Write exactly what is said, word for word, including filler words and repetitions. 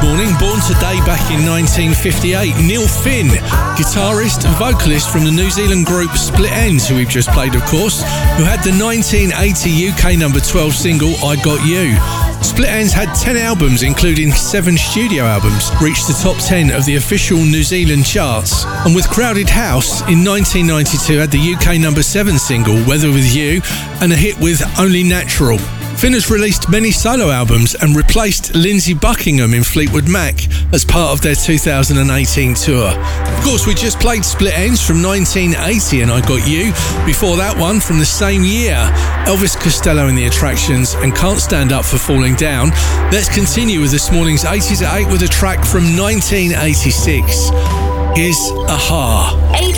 morning, born today back in nineteen fifty-eight, Neil Finn, guitarist and vocalist from the New Zealand group Split Enz, who we've just played, of course, who had the nineteen eighty U K number twelve single, I Got You. Split Enz had ten albums, including seven studio albums, reached the top ten of the official New Zealand charts. And with Crowded House, in nineteen ninety-two had the U K number seven single, Weather With You, and a hit with Only Natural. Finn has released many solo albums and replaced Lindsey Buckingham in Fleetwood Mac as part of their two thousand eighteen tour. Of course, we just played Split Enz from nineteen eighty and I Got You. Before that one, from the same year, Elvis Costello and the Attractions and Can't Stand Up for Falling Down. Let's continue with this morning's eighties at eight with a track from nineteen eighty-six. Here's A-ha.